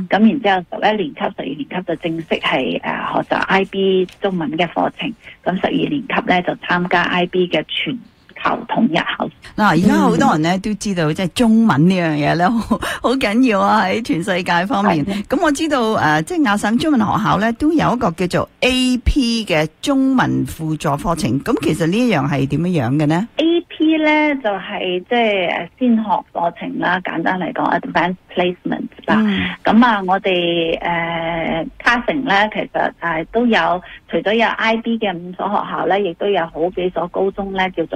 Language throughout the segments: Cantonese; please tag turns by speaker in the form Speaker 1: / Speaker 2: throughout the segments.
Speaker 1: 咁然之後11年級、12年級就正式係學習 IB 中文嘅課程，咁12年級咧就參加 IB 嘅全球統一考試。
Speaker 2: 嗱，而家好多人咧都知道，即係中文呢樣嘢咧，好緊要啊！喺全世界方面，咁我知道即係亞省中文學校咧都有一個叫做 AP 嘅中文輔助課程。咁其實呢一樣係點樣樣嘅呢？
Speaker 1: AP 咧就係即係先學課程啦，簡單嚟講 Advanced Placement 啦。咁我哋卡城咧其實都有，除咗有 IB 嘅5所學校咧，亦都有好幾所高中咧叫做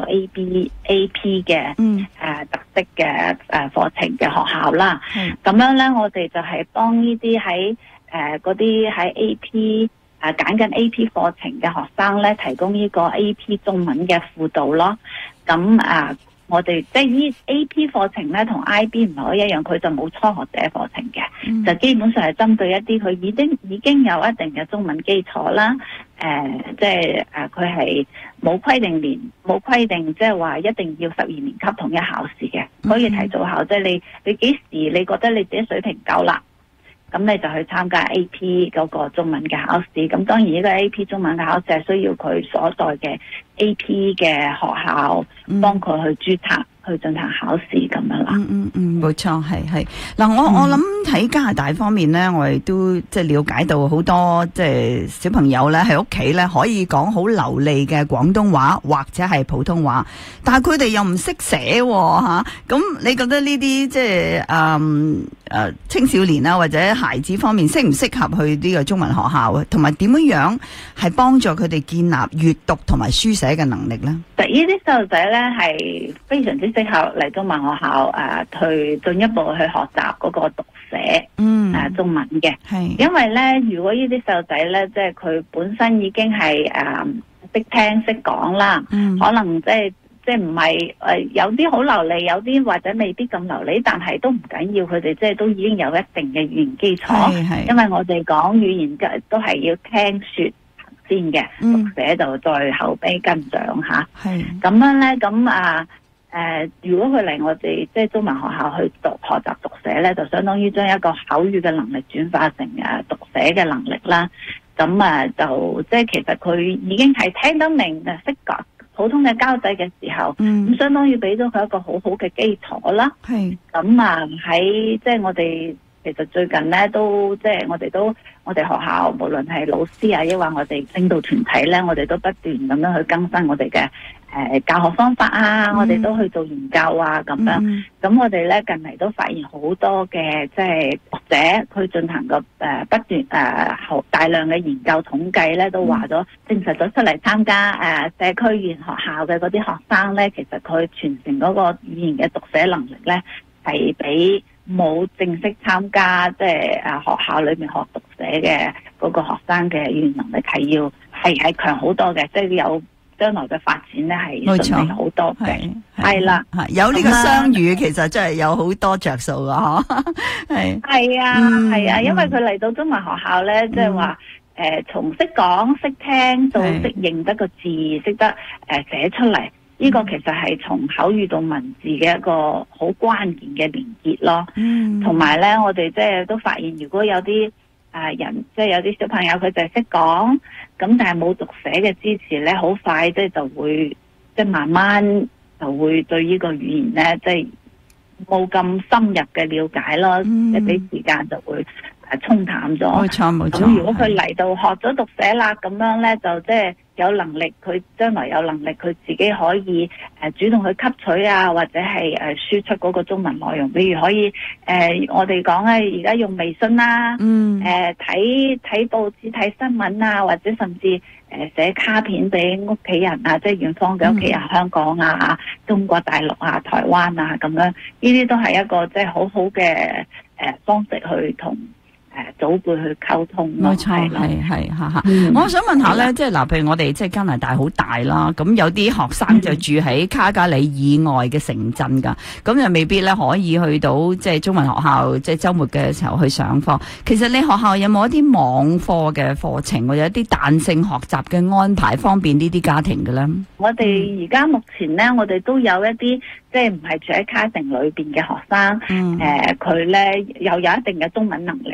Speaker 1: AP 嘅特色嘅課程嘅學校啦。咁樣咧，我哋就係幫呢啲喺嗰啲喺 AP 揀緊 AP 課程嘅學生咧，提供呢個 AP 中文嘅輔導咯。咁我哋即係呢 AP 課程咧，同 IB 唔係一樣，佢就冇初學者課程嘅，就基本上係針對一啲佢已經有一定嘅中文基礎啦。即係佢係冇規定，即係話一定要12年級統一考試嘅，可以提早考。即係你幾時你覺得你自己水平夠啦，咁你就去參加 AP 嗰個中文嘅考試。咁當然呢個 AP 中文嘅考試係需要佢所在嘅 AP 嘅學校幫佢去註冊去進行考試咁樣啦。
Speaker 2: 冇錯，係嗱，我諗喺加拿大方面咧，我哋都即係了解到好多即係小朋友咧喺屋企咧可以講好流利嘅廣東話或者係普通話，但係佢哋又唔識寫吓。咁你覺得呢啲即係青少年啊或者孩子方面適唔適合去呢個中文學校啊？同埋點樣係幫助佢哋建立閱讀同埋書寫嘅能力咧？
Speaker 1: 呢啲細路仔咧係非常之適合嚟中文學校去進一步去學習嗰個讀寫中文嘅。因為咧，如果呢啲細路仔咧，即係佢本身已經係識聽識講啦，可能即係唔係有啲好流利，有啲或者未必咁流利，但係都唔緊要，佢哋即係都已經有一定嘅語言基礎。因為我哋講語言嘅都係要聽說先嘅，讀寫就再後尾跟上吓。咁樣咧，咁如果佢嚟我哋即係中文學校去學習讀寫咧，就相當於將一個口語嘅能力轉化成讀寫嘅能力啦。咁就即係其實佢已經係聽得明識講普通嘅交際嘅時候，咁相當於俾咗佢一個好好嘅基礎啦。咁喺即係我哋其實最近咧都即係我哋學校無論係老師啊，抑或我哋領導團體咧，我哋都不斷咁樣去更新我哋嘅教學方法啊，我哋都去做研究啊咁樣。咁我哋咧近嚟都發現好多嘅即係學者佢進行個不斷大量嘅研究統計咧，都話咗證實咗出嚟參加社區語言學校嘅嗰啲學生咧，其實佢傳承嗰個語言嘅讀寫能力咧係比冇正式參加即係學校裏面學讀寫嘅嗰個學生嘅語言能力係強好多嘅，即係有將來嘅發展咧係順利好多嘅。係啦，
Speaker 2: 有呢個雙語其實真係有好多着數㗎嗬。
Speaker 1: 係啊，因為佢嚟到中文學校咧，即係話從識講識聽到識認得個字，識得寫出嚟。呢個其實係從口語到文字嘅一個好關鍵嘅連結咯。同埋咧，我哋即係都發現，如果有啲人即係有啲小朋友佢就係識講，咁但係冇讀寫嘅支持咧，好快即係就會即係慢慢就會對呢個語言咧，即係冇咁深入嘅了解咯。一俾時間就會沖淡咗。
Speaker 2: 冇錯。
Speaker 1: 咁如果佢嚟到學咗讀寫啦，咁樣咧就即係有能力，佢將來有能力，佢自己可以主動去吸取啊，或者係輸出嗰個中文內容。比如可以我哋講而家用微信啦，睇報紙睇新聞啊，或者甚至寫卡片俾屋企人啊，即係遠方嘅屋企人，香港啊、中國大陸啊、台灣啊咁樣，呢啲都係一個即係好好嘅方式去同祖輩去溝通咯。
Speaker 2: 冇錯，係我想問下咧，即係嗱，譬如我哋即係加拿大好大啦，咁有啲學生就住喺卡加里以外嘅城鎮噶，咁又未必咧可以去到即係中文學校，即係週末嘅時候去上課。其實你學校有冇一啲網課嘅課程，或者一啲彈性學習嘅安排，方便呢啲家庭嘅咧？我
Speaker 1: 哋而家目前咧，我哋都有一啲即係唔係住喺卡城裏邊嘅學生，佢咧又有一定嘅中文能力